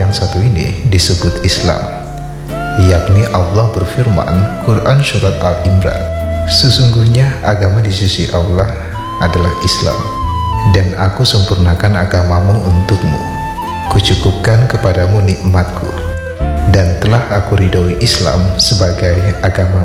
yang satu ini disebut Islam, yakni Allah berfirman, Quran Surat Al-Imran, sesungguhnya agama di sisi Allah adalah Islam, dan aku sempurnakan agamamu untukmu, kucukupkan kepadamu nikmatku, dan telah aku ridhoi Islam sebagai agama